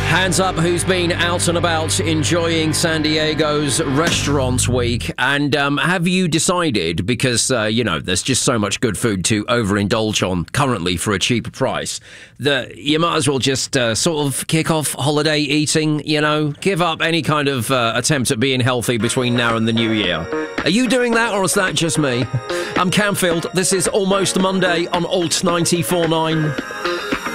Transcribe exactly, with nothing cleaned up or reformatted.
Hands up who's been out and about enjoying San Diego's Restaurant Week. And um, have you decided, because, uh, you know, there's just so much good food to overindulge on currently for a cheaper price, that you might as well just uh, sort of kick off holiday eating, you know, give up any kind of uh, attempt at being healthy between now and the new year. Are you doing that, or is that just me? I'm Camfield. This is Almost Monday on Alt ninety-four point nine.